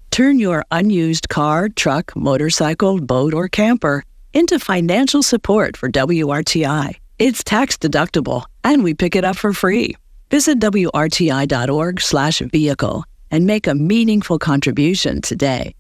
Turn your unused car, truck, motorcycle, boat, or camper into financial support for WRTI. It's tax deductible, and we pick it up for free. Visit WRTI.org/vehicle and make a meaningful contribution today.